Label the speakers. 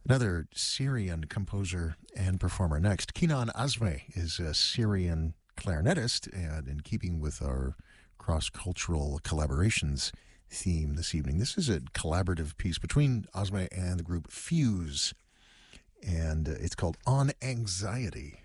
Speaker 1: Another Syrian composer and performer. Next, Kenan Azme is a Syrian clarinetist, and in keeping with our cross-cultural collaborations theme this evening, this is a collaborative piece between Azme and the group Fuse, and it's called On Anxiety.